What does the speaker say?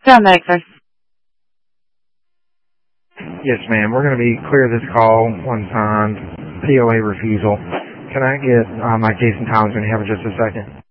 Paramedic, sir. Yes, ma'am. We're going to be clear this call one time. POA refusal. Can I get my Jason Thomas in here for just a second?